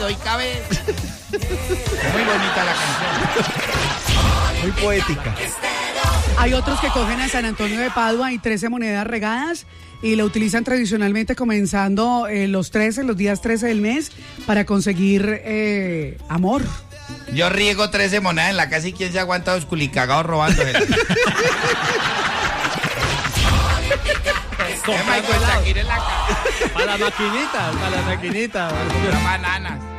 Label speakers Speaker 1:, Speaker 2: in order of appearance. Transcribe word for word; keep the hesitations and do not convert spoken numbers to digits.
Speaker 1: doy cabeza. Muy bonita la canción.
Speaker 2: Muy poética.
Speaker 3: Hay otros que cogen a San Antonio de Padua y trece monedas regadas y lo utilizan tradicionalmente comenzando eh, los trece, los días trece del mes para conseguir eh, amor.
Speaker 1: Yo riego trece monedas en la casa y quién se aguanta los culicagados robando.
Speaker 4: Para las maquinitas, para las maquinitas.
Speaker 1: Bananas.